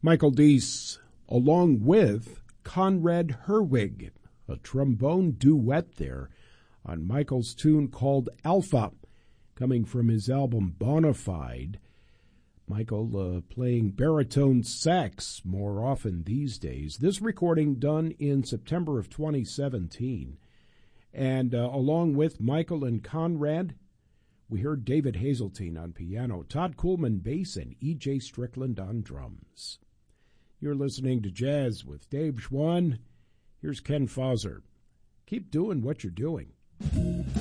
Michael Deese, along with Conrad Herwig, a trombone duet there on Michael's tune called Alpha, coming from his album Bonafide. Michael playing baritone sax more often these days. This recording done in September of 2017. And along with Michael and Conrad, we heard David Hazeltine on piano, Todd Coolman bass, and E.J. Strickland on drums. You're listening to Jazz with Dave Schwann. Here's Ken Fauser. Keep doing what you're doing.